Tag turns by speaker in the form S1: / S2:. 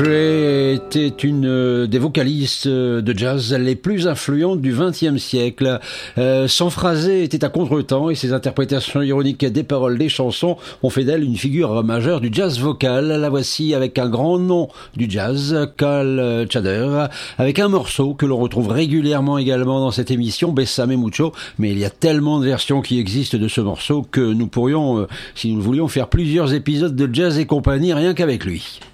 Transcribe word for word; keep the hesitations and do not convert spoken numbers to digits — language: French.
S1: était une des vocalistes de jazz les plus influentes du vingtième siècle. Euh, son phrasé était à contretemps et ses interprétations ironiques des paroles des chansons ont fait d'elle une figure majeure du jazz vocal. La voici avec un grand nom du jazz, Cal Tjader, avec un morceau que l'on retrouve régulièrement également dans cette émission, Bésame Mucho, mais il y a tellement de versions qui existent de ce morceau que nous pourrions, euh, si nous le voulions, faire plusieurs épisodes de Jazz et compagnie rien qu'avec lui.